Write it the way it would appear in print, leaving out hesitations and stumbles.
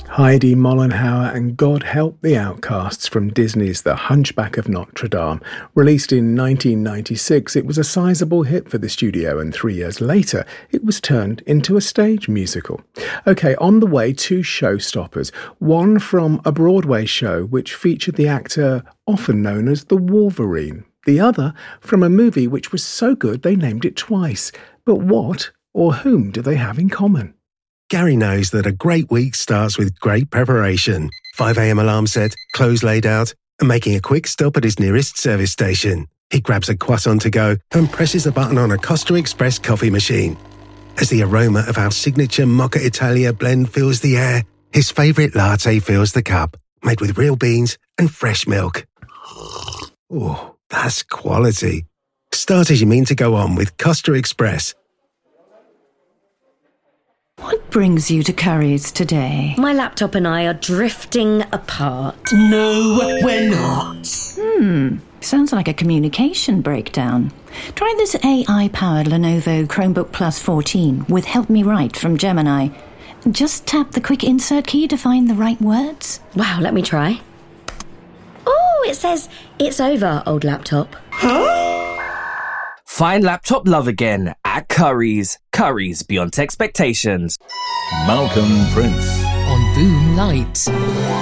Heidi Mollenhauer and God Help the Outcasts from Disney's The Hunchback of Notre Dame. Released in 1996, it was a sizable hit for the studio, and 3 years later, it was turned into a stage musical. OK, on the way, two showstoppers. One from a Broadway show which featured the actor often known as the Wolverine. The other from a movie which was so good they named it twice. But what or whom do they have in common? Gary knows that a great week starts with great preparation. 5 a.m. alarm set, clothes laid out, and making a quick stop at his nearest service station. He grabs a croissant to go and presses a button on a Costa Express coffee machine. As the aroma of our signature Mocha Italia blend fills the air, his favourite latte fills the cup, made with real beans and fresh milk. Oh, that's quality. Start as you mean to go on with Costa Express. What brings you to Curry's today? My laptop and I are drifting apart. No, we're not. Sounds like a communication breakdown. Try this AI-powered Lenovo Chromebook Plus 14 with Help Me Write from Gemini. Just tap the quick insert key to find the right words. Wow, let me try. Oh, it says, it's over, old laptop. Find laptop love again at Curry's. Curry's beyond expectations. Malcolm Prince On Boom Lights.